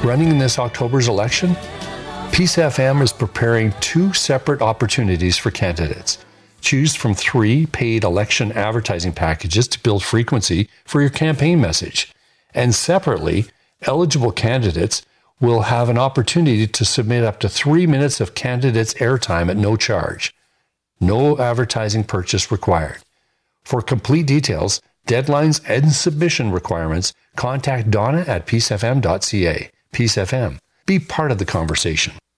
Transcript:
Running in this October's election, Peace FM is preparing 2 separate opportunities for candidates. Choose from 3 paid election advertising packages to build frequency for your campaign message. And separately, eligible candidates will have an opportunity to submit up to 3 minutes of candidates' airtime at no charge. No advertising purchase required. For complete details, deadlines, and submission requirements, contact Donna at peacefm.ca. Peace FM. Be part of the conversation.